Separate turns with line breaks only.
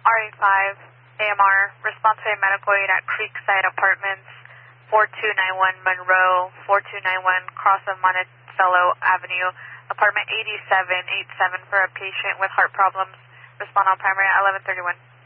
RA5, AMR, response to a medical aid at Creekside Apartments, 4291 Monroe, 4291 Cross of Monticello Avenue, apartment 8787 for a patient with heart problems. Respond on primary at 1131.